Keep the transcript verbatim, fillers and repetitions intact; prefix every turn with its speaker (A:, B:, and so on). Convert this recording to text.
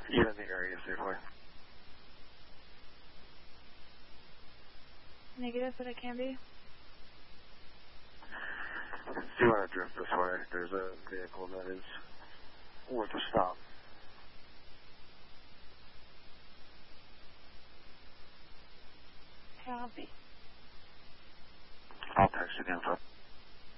A: You're in the area safely.
B: Negative, but it can be.
A: If you want to drift this way, there's a vehicle that is worth a stop.
B: Copy.
A: I'll text you the info.